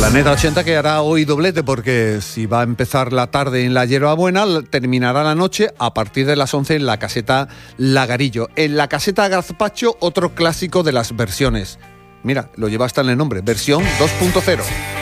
Planeta 80 que hará hoy doblete porque si va a empezar la tarde en la Hierbabuena, terminará la noche a partir de las 11 en la caseta Lagarillo. En la caseta Gazpacho, otro clásico de las versiones. Mira, lo lleva hasta en el nombre, versión 2.0.